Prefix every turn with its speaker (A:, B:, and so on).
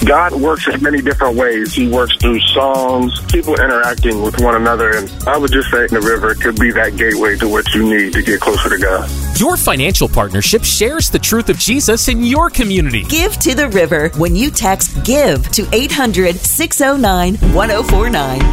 A: God works in many different ways. He works through songs, people interacting with one another, and I would just say the river could be that gateway to what you need to get closer to God.
B: Your financial partnership shares the truth of Jesus in your community.
C: Give to the River when you text GIVE to 800-609-1049.